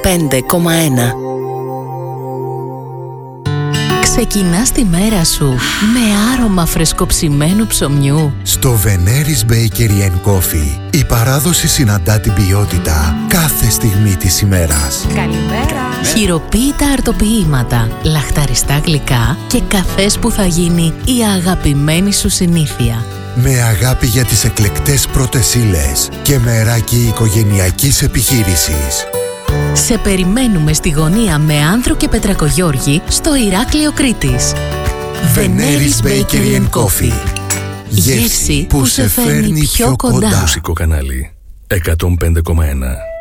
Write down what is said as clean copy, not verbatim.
105,1. Ξεκινάς τη μέρα σου με άρωμα φρεσκοψημένου ψωμιού. Στο Veneris Bakery & Coffee η παράδοση συναντά την ποιότητα κάθε στιγμή της ημέρας. Καλημέρα! Χειροποίητα αρτοποιήματα, λαχταριστά γλυκά και καφές που θα γίνει η αγαπημένη σου συνήθεια. Με αγάπη για τις εκλεκτές πρώτες ύλες και μεράκι οικογενειακής επιχείρησης. Σε περιμένουμε στη γωνία με Άνδρο και Πετρακογιώργη στο Ηράκλειο Κρήτης. Veneris Bakery & Coffee. Γεύση που σε φέρνει πιο κοντά. Μουσικό κανάλι 105,1.